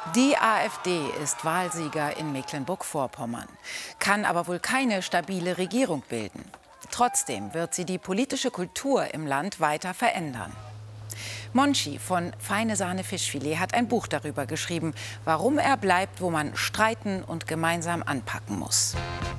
Die AfD ist Wahlsieger in Mecklenburg-Vorpommern, kann aber wohl keine stabile Regierung bilden. Trotzdem wird sie die politische Kultur im Land weiter verändern. Monchi von Feine Sahne Fischfilet hat ein Buch darüber geschrieben, warum er bleibt, wo man streiten und gemeinsam anpacken muss.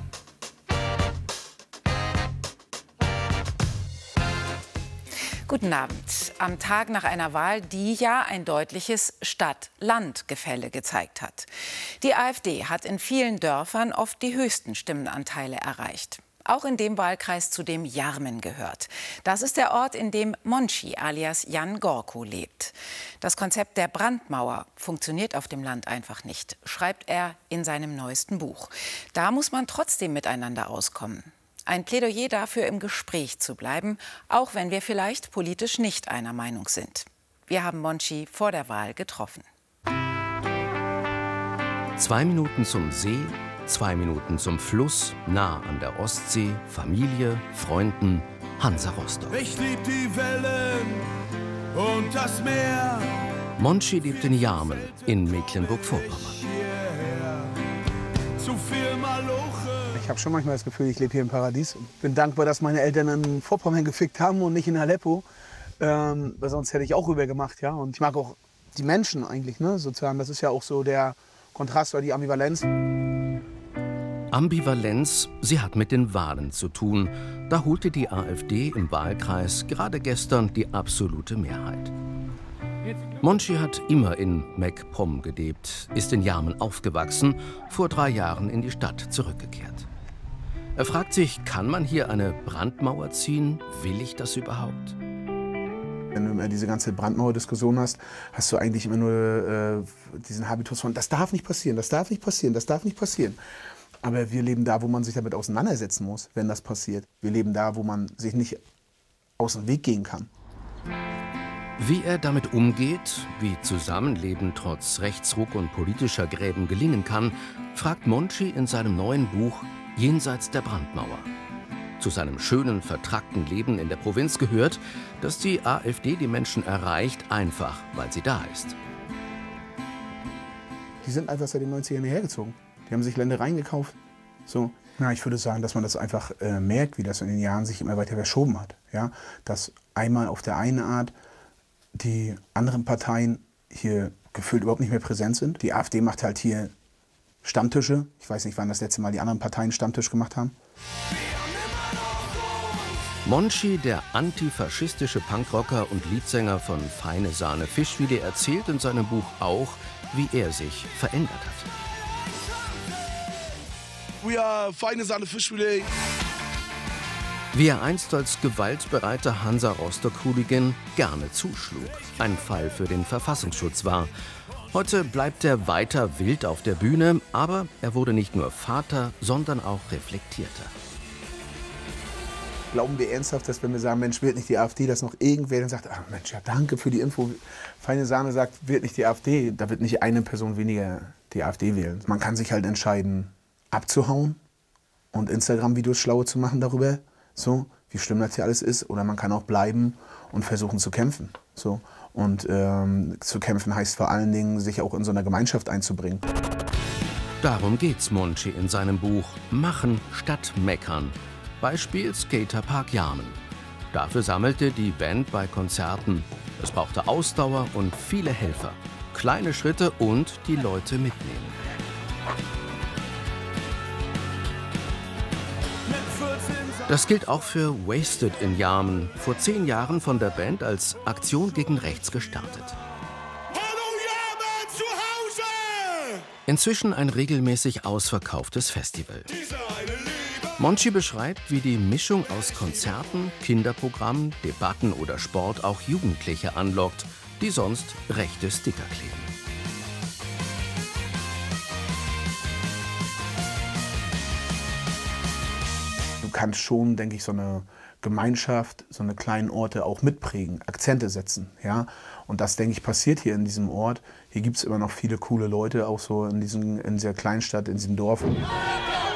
Guten Abend. Am Tag nach einer Wahl, die ja ein deutliches Stadt-Land-Gefälle gezeigt hat. Die AfD hat in vielen Dörfern oft die höchsten Stimmenanteile erreicht. Auch in dem Wahlkreis, zu dem Jarmen gehört. Das ist der Ort, in dem Monchi alias Jan Gorko lebt. Das Konzept der Brandmauer funktioniert auf dem Land einfach nicht, schreibt er in seinem neuesten Buch. Da muss man trotzdem miteinander auskommen. Ein Plädoyer dafür, im Gespräch zu bleiben, auch wenn wir vielleicht politisch nicht einer Meinung sind. Wir haben Monchi vor der Wahl getroffen. 2 Minuten zum See, 2 Minuten zum Fluss, nah an der Ostsee, Familie, Freunden, Hansa Rostock. Ich lieb die Wellen und das Meer. Monchi lebt in Jarmen in Mecklenburg-Vorpommern. Zu viel Maloche. Ich habe schon manchmal das Gefühl, ich lebe hier im Paradies. Bin dankbar, dass meine Eltern in Vorpommern gefickt haben und nicht in Aleppo. Weil sonst hätte ich auch rüber gemacht. Ja? Und ich mag auch die Menschen eigentlich, ne? Sozusagen. Das ist ja auch so der Kontrast oder die Ambivalenz. Ambivalenz, sie hat mit den Wahlen zu tun. Da holte die AfD im Wahlkreis gerade gestern die absolute Mehrheit. Monchi hat immer in MacPom gelebt, ist in Jarmen aufgewachsen, vor 3 Jahren in die Stadt zurückgekehrt. Er fragt sich, kann man hier eine Brandmauer ziehen? Will ich das überhaupt? Wenn du immer diese ganze Brandmauer-Diskussion hast, hast du eigentlich immer nur diesen Habitus von, das darf nicht passieren, das darf nicht passieren, das darf nicht passieren. Aber wir leben da, wo man sich damit auseinandersetzen muss, wenn das passiert. Wir leben da, wo man sich nicht aus dem Weg gehen kann. Wie er damit umgeht, wie Zusammenleben trotz Rechtsruck und politischer Gräben gelingen kann, fragt Monchi in seinem neuen Buch Jenseits der Brandmauer. Zu seinem schönen, vertrackten Leben in der Provinz gehört, dass die AfD die Menschen erreicht, einfach weil sie da ist. Die sind einfach seit den 90ern hierher gezogen. Die haben sich Ländereien gekauft. So. Ja, ich würde sagen, dass man das einfach merkt, wie das in den Jahren sich immer weiter verschoben hat. Ja? Dass einmal auf der einen Art die anderen Parteien hier gefühlt überhaupt nicht mehr präsent sind. Die AfD macht halt hier Stammtische. Ich weiß nicht, wann das letzte Mal die anderen Parteien Stammtisch gemacht haben. Monchi, der antifaschistische Punkrocker und Leadsänger von Feine Sahne Fischfilet, erzählt in seinem Buch auch, wie er sich verändert hat. We are Feine Sahne Fischfilet. Wie er einst als gewaltbereiter Hansa Rostock-Hooligan gerne zuschlug. Ein Fall für den Verfassungsschutz war. Heute bleibt er weiter wild auf der Bühne, aber er wurde nicht nur Vater, sondern auch reflektierter. Glauben wir ernsthaft, dass wenn wir sagen, Mensch, wählt nicht die AfD, dass noch irgendwer dann sagt, ach Mensch, ja danke für die Info. Feine Sahne sagt, wählt nicht die AfD, da wird nicht eine Person weniger die AfD wählen. Man kann sich halt entscheiden, abzuhauen und Instagram-Videos schlaue zu machen darüber, so wie schlimm das hier alles ist. Oder man kann auch bleiben und versuchen zu kämpfen. So. Und zu kämpfen heißt vor allen Dingen, sich auch in so einer Gemeinschaft einzubringen. Darum geht's Monchi in seinem Buch Machen statt Meckern. Beispiel Skaterpark Jarmen. Dafür sammelte die Band bei Konzerten. Es brauchte Ausdauer und viele Helfer. Kleine Schritte und die Leute mitnehmen. Das gilt auch für Wasted in Jarmen, vor 10 Jahren von der Band als Aktion gegen Rechts gestartet. Hallo Jarmen zu Hause! Inzwischen ein regelmäßig ausverkauftes Festival. Monchi beschreibt, wie die Mischung aus Konzerten, Kinderprogrammen, Debatten oder Sport auch Jugendliche anlockt, die sonst rechte Sticker kleben. Du kannst schon, denke ich, so eine Gemeinschaft, so eine kleinen Orte auch mitprägen, Akzente setzen. Ja? Und das, denke ich, passiert hier in diesem Ort. Hier gibt es immer noch viele coole Leute, auch so in dieser Kleinstadt, in diesem Dorf.